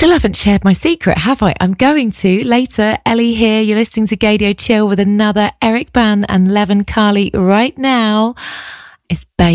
Still haven't shared my secret, have I? I'm going to later. Ellie here. You're listening to Gaydio Chill with another Eric Ban and Levin Carly right now. It's